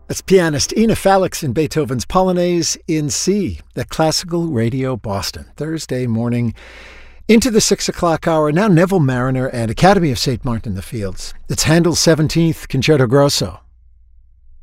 That's pianist Ina Felix in Beethoven's Polonaise in C at Classical Radio Boston. Thursday morning into the 6 o'clock hour. Now Neville Marriner and Academy of St. Martin in the Fields. It's Handel's 17th Concerto Grosso.